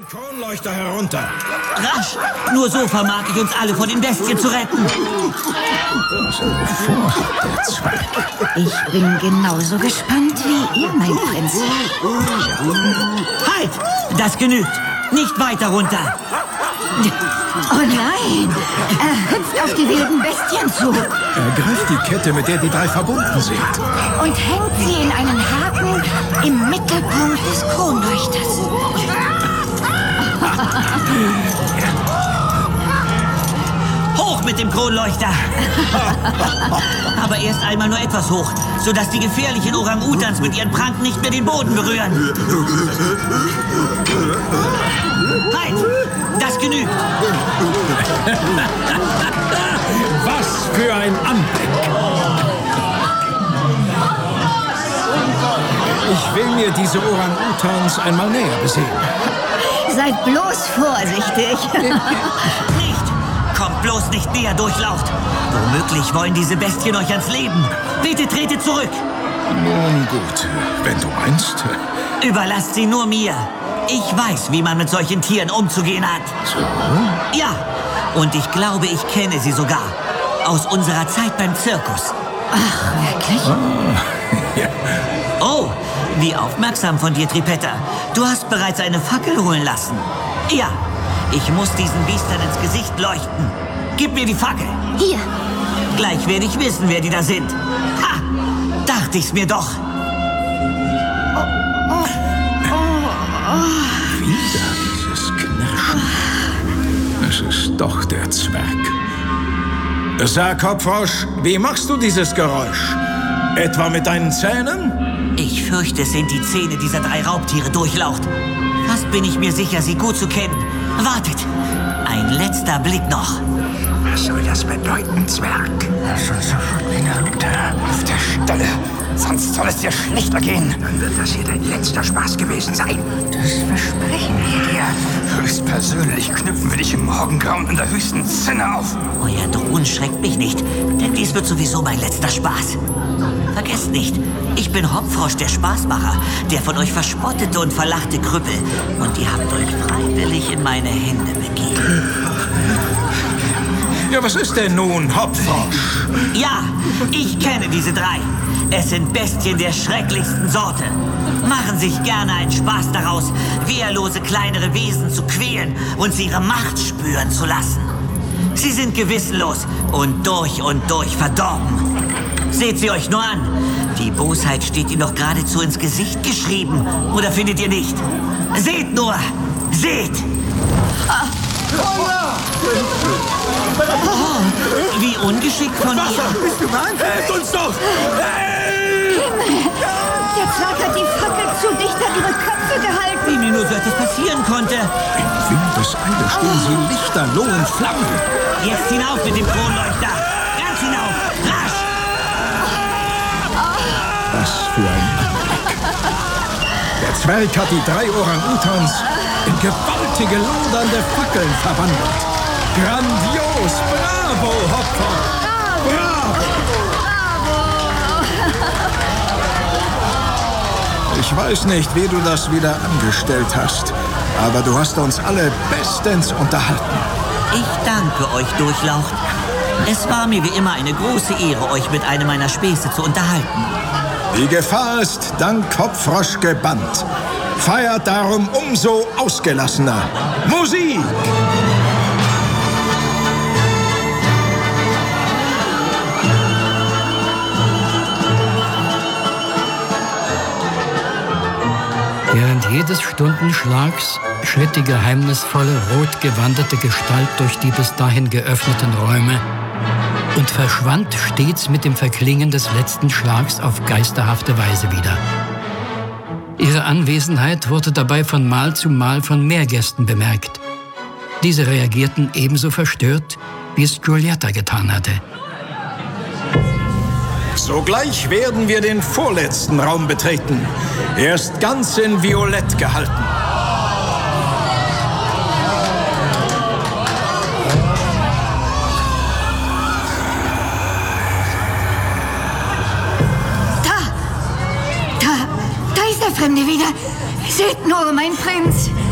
Kronleuchter herunter! Rasch! Nur so vermag ich uns alle vor den Bestien zu retten. Der Zwerg. Ich bin genauso gespannt wie ihr, mein Prinz. Halt! Das genügt! Nicht weiter runter! Oh nein! Er hüpft auf die wilden Bestien zu Er greift die Kette, mit der die drei verbunden sind. und hängt sie in einen Haken im Mittelpunkt des Kronleuchters. Hoch mit dem Kronleuchter! Aber erst einmal nur etwas hoch, sodass die gefährlichen Orang-Utans mit ihren Pranken nicht mehr den Boden berühren. Halt! Das genügt! Was für ein Anblick! Ich will mir diese Orang-Utans einmal näher besehen. Seid bloß vorsichtig. Nicht! Kommt bloß nicht näher, Durchlaucht! Womöglich wollen diese Bestien euch ans Leben. Bitte tretet zurück! Nun gut, wenn du meinst. Überlasst sie nur mir. Ich weiß, wie man mit solchen Tieren umzugehen hat. So? Ja, und ich glaube, ich kenne sie sogar. Aus unserer Zeit beim Zirkus. Ach, wirklich? Ja. Oh, wie aufmerksam von dir, Trippetta. Du hast bereits eine Fackel holen lassen. Ja, ich muss diesen Biestern ins Gesicht leuchten. Gib mir die Fackel. Hier. Gleich werde ich wissen, wer die da sind. Ha! Dachte ich's mir doch. Wieder dieses Knirschen. Es ist doch der Zwerg. Sag, Kopfrosch, wie machst du dieses Geräusch? Etwa mit deinen Zähnen? Ich fürchte, es sind die Zähne dieser drei Raubtiere, Durchlaucht. Fast bin ich mir sicher, sie gut zu kennen. Wartet, ein letzter Blick noch. Was soll das bedeuten, Zwerg? Lass uns sofort wieder runter. Auf der Stelle. Sonst soll es dir schlechter gehen. Dann wird das hier dein letzter Spaß gewesen sein. Das versprechen wir dir. Höchstpersönlich knüpfen wir dich im Morgengrauen in der höchsten Zinne auf. Euer Drohen schreckt mich nicht, denn dies wird sowieso mein letzter Spaß. Vergesst nicht, ich bin Hopfrosch, der Spaßmacher, der von euch verspottete und verlachte Krüppel. Und ihr habt euch freiwillig in meine Hände begeben. Ja, was ist denn nun, Hopfrosch? Ja, ich kenne diese drei. Es sind Bestien der schrecklichsten Sorte. Machen sich gerne einen Spaß daraus, wehrlose kleinere Wesen zu quälen und sie ihre Macht spüren zu lassen. Sie sind gewissenlos und durch verdorben. Seht sie euch nur an. Die Bosheit steht ihnen doch geradezu ins Gesicht geschrieben. Oder findet ihr nicht? Seht nur! Seht! Oh, wie ungeschickt von ihr. Bist du wahnsinnig? Helft uns doch! Der Zwerg hat die Fackel zu dicht an ihre Köpfe gehalten. Wie mir nur so etwas passieren konnte. In Windeseile stehen sie lichterloh in Flammen. Jetzt hinauf mit dem Kronleuchter. Ganz hinauf. Rasch! Was für ein Anblick. Der Zwerg hat die drei Orang-Utans in gewaltige, lodernde Fackeln verwandelt. Grandios! Bravo, Hopfer! Bravo! Ich weiß nicht, wie du das wieder angestellt hast, aber du hast uns alle bestens unterhalten. Ich danke euch, Durchlaucht. Es war mir wie immer eine große Ehre, euch mit einem meiner Späße zu unterhalten. Die Gefahr ist dank Hopfrosch gebannt. Feiert darum umso ausgelassener. Musik! Während jedes Stundenschlags schritt die geheimnisvolle, rot gewandete Gestalt durch die bis dahin geöffneten Räume und verschwand stets mit dem Verklingen des letzten Schlags auf geisterhafte Weise wieder. Ihre Anwesenheit wurde dabei von Mal zu Mal von mehr Gästen bemerkt. Diese reagierten ebenso verstört, wie es Giulietta getan hatte. Sogleich werden wir den vorletzten Raum betreten. Er ist ganz in Violett gehalten. Da ist der Fremde wieder. Seht nur, mein Prinz.